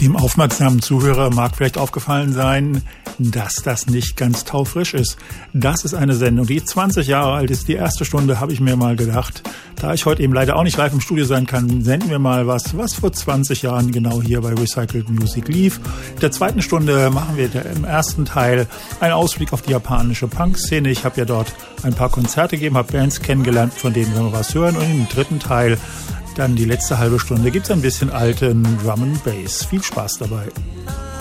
Dem aufmerksamen Zuhörer mag vielleicht aufgefallen sein, dass das nicht ganz taufrisch ist. Das ist eine Sendung, die 20 Jahre alt ist. Die erste Stunde habe ich mir mal gedacht, da ich heute eben leider auch nicht live im Studio sein kann, senden wir mal was vor 20 Jahren genau hier bei Recycled Music lief. In der zweiten Stunde machen wir im ersten Teil einen Ausblick auf die japanische Punk-Szene. Ich habe ja dort ein paar Konzerte gegeben, habe Bands kennengelernt, von denen wir was hören. Und im dritten Teil, dann die letzte halbe Stunde, gibt es ein bisschen alten Drum and Bass. Viel Spaß dabei.